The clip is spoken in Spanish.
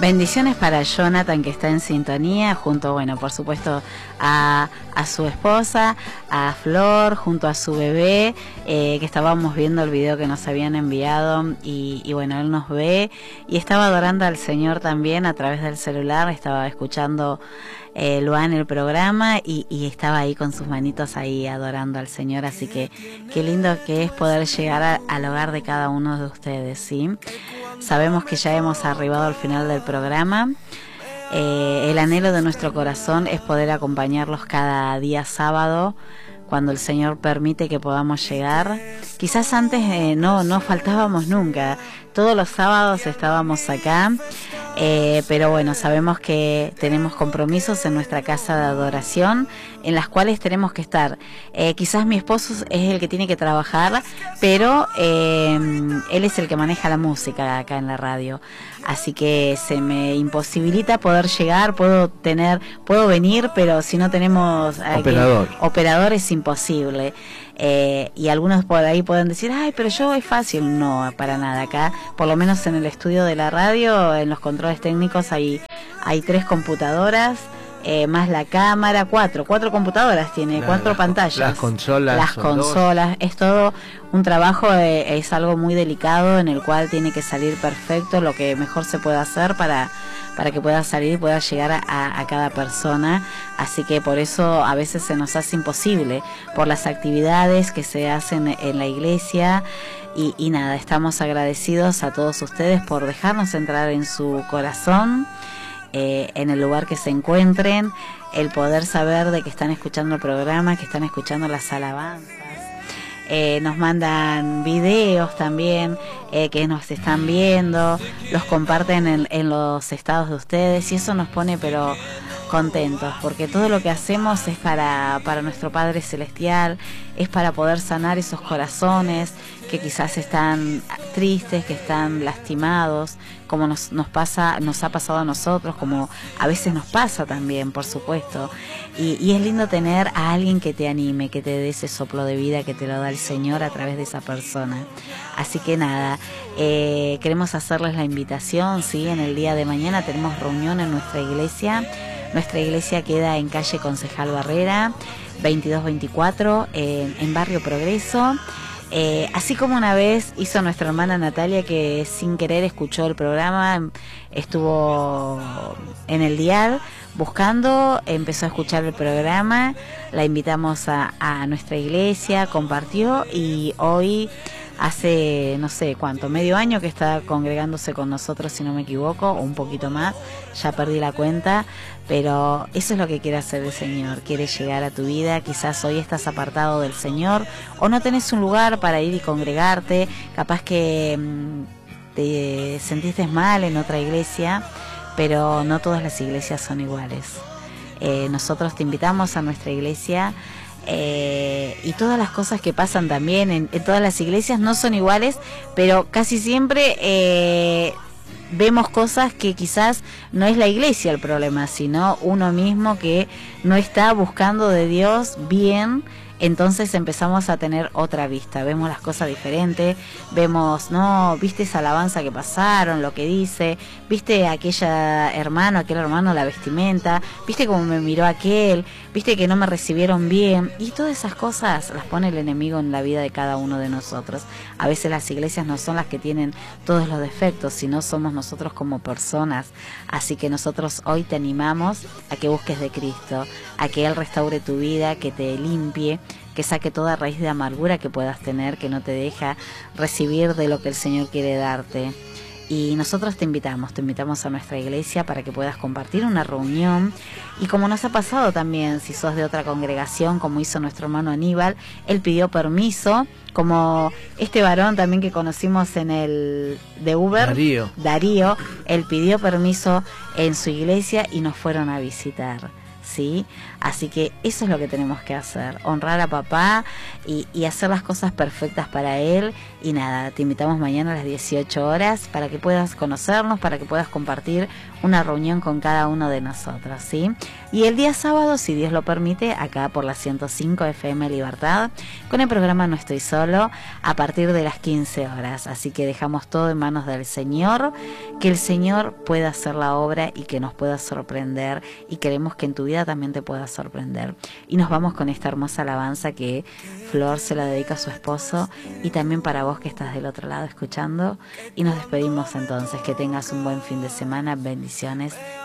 Bendiciones para Jonathan, que está en sintonía, junto, bueno, por supuesto, a su esposa, a Flor, junto a su bebé, que estábamos viendo el video que nos habían enviado, y bueno, él nos ve, y estaba adorando al Señor también a través del celular, estaba escuchando Luan el programa, y estaba ahí con sus manitos ahí adorando al Señor, así que qué lindo que es poder llegar al hogar de cada uno de ustedes, ¿sí? Sabemos que ya hemos arribado al final del programa. El anhelo de nuestro corazón es poder acompañarlos cada día sábado, cuando el Señor permite que podamos llegar. Quizás antes no faltábamos nunca, todos los sábados estábamos acá, pero bueno, sabemos que tenemos compromisos en nuestra casa de adoración, en las cuales tenemos que estar. Quizás mi esposo es el que tiene que trabajar, pero él es el que maneja la música acá en la radio, así que se me imposibilita poder llegar. Puedo venir, pero si no tenemos operador es imposible. Y algunos por ahí pueden decir, ay, pero yo es fácil. No, para nada. Acá, por lo menos en el estudio de la radio, en los controles técnicos hay 3 computadoras, más la cámara, 4 computadoras tiene, 4 pantallas, las consolas, es todo un trabajo, es algo muy delicado, en el cual tiene que salir perfecto, lo que mejor se puede hacer para que pueda salir y pueda llegar a cada persona. Así que por eso a veces se nos hace imposible, por las actividades que se hacen en la iglesia. Y nada, estamos agradecidos a todos ustedes por dejarnos entrar en su corazón, en el lugar que se encuentren, el poder saber de que están escuchando el programa, que están escuchando las alabanzas. Nos mandan videos también, que nos están viendo, los comparten en los estados de ustedes, y eso nos pone pero contentos, porque todo lo que hacemos es para nuestro Padre Celestial, es para poder sanar esos corazones que quizás están tristes, que están lastimados, como nos ha pasado a nosotros, como a veces nos pasa también, por supuesto. Y es lindo tener a alguien que te anime, que te dé ese soplo de vida que te lo da el Señor a través de esa persona. Así que nada, queremos hacerles la invitación, ¿sí? En el día de mañana tenemos reunión en nuestra iglesia. Nuestra iglesia queda en calle Concejal Barrera, 2224, en Barrio Progreso. Así como una vez hizo nuestra hermana Natalia, que sin querer escuchó el programa, estuvo en el dial buscando, empezó a escuchar el programa, la invitamos a nuestra iglesia, compartió, y hoy hace no sé cuánto, medio año que está congregándose con nosotros, si no me equivoco, o un poquito más, ya perdí la cuenta, pero eso es lo que quiere hacer el Señor, quiere llegar a tu vida. Quizás hoy estás apartado del Señor, o no tenés un lugar para ir y congregarte, capaz que te sentiste mal en otra iglesia, pero no todas las iglesias son iguales. Nosotros te invitamos a nuestra iglesia, y todas las cosas que pasan también en todas las iglesias no son iguales, pero casi siempre vemos cosas que quizás no es la iglesia el problema, sino uno mismo que no está buscando de Dios bien. Entonces empezamos a tener otra vista, vemos las cosas diferentes, vemos, no, viste esa alabanza que pasaron, lo que dice, viste aquel hermano, la vestimenta, viste cómo me miró aquel, viste que no me recibieron bien, y todas esas cosas las pone el enemigo en la vida de cada uno de nosotros. A veces las iglesias no son las que tienen todos los defectos, sino somos nosotros como personas. Así que nosotros hoy te animamos a que busques de Cristo, a que Él restaure tu vida, que te limpie, que saque toda raíz de amargura que puedas tener, que no te deja recibir de lo que el Señor quiere darte. Y nosotros te invitamos a nuestra iglesia para que puedas compartir una reunión. Y como nos ha pasado también, si sos de otra congregación, como hizo nuestro hermano Aníbal, él pidió permiso, como este varón también que conocimos en el de Uber, Darío, él pidió permiso en su iglesia y nos fueron a visitar. ¿sí? Así que eso es lo que tenemos que hacer, honrar a papá y hacer las cosas perfectas para él. Y nada, te invitamos mañana a las 18 horas para que puedas conocernos, para que puedas compartir una reunión con cada uno de nosotros, ¿sí? Y el día sábado, si Dios lo permite, acá por la 105 FM Libertad, con el programa No Estoy Solo, a partir de las 15 horas. Así que dejamos todo en manos del Señor, que el Señor pueda hacer la obra y que nos pueda sorprender, y queremos que en tu vida también te pueda sorprender. Y nos vamos con esta hermosa alabanza que Flor se la dedica a su esposo, y también para vos que estás del otro lado escuchando. Y nos despedimos entonces, que tengas un buen fin de semana, bendiciones.